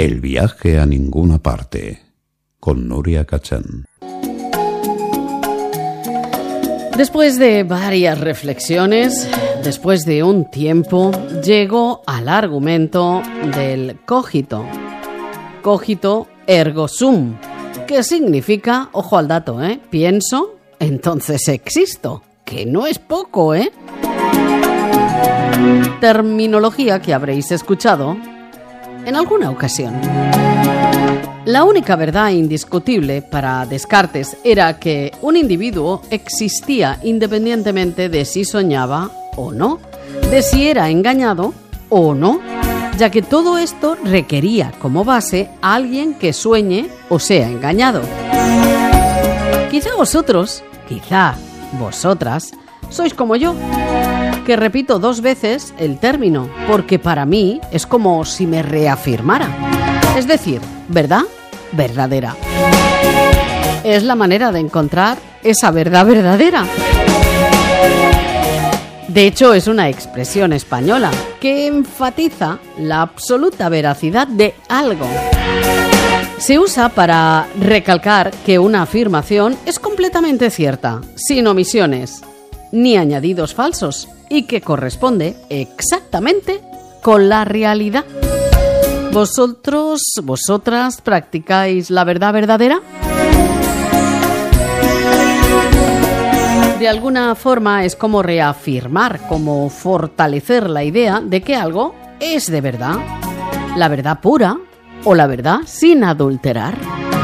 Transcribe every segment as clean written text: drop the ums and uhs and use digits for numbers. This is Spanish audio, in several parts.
El viaje a ninguna parte, con Nuria Kachán. Después de varias reflexiones, después de un tiempo, llego al argumento del cogito. Cogito ergo sum, que significa, ojo al dato, pienso, entonces existo, que no es poco, Terminología que habréis escuchado en alguna ocasión. La única verdad indiscutible para Descartes era que un individuo existía independientemente de si soñaba o no, de si era engañado o no, ya que todo esto requería como base a alguien que sueñe o sea engañado. Quizá vosotros, quizá vosotras, sois como yo, que repito 2 veces el término, porque para mí es como si me reafirmara. Es decir, ¿verdad? Verdadera. Es la manera de encontrar esa verdad verdadera. De hecho, es una expresión española que enfatiza la absoluta veracidad de algo. Se usa para recalcar que una afirmación es completamente cierta, sin omisiones ni añadidos falsos, y que corresponde exactamente con la realidad. ¿Vosotros, vosotras practicáis la verdad verdadera? De alguna forma es como reafirmar, como fortalecer la idea de que algo es de verdad, la verdad pura o la verdad sin adulterar.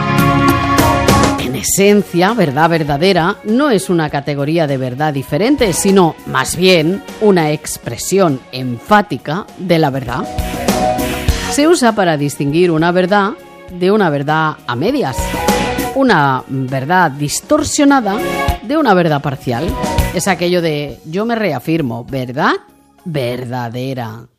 En esencia, verdad verdadera no es una categoría de verdad diferente, sino más bien una expresión enfática de la verdad. Se usa para distinguir una verdad de una verdad a medias, una verdad distorsionada de una verdad parcial. Es aquello de yo me reafirmo, verdad verdadera.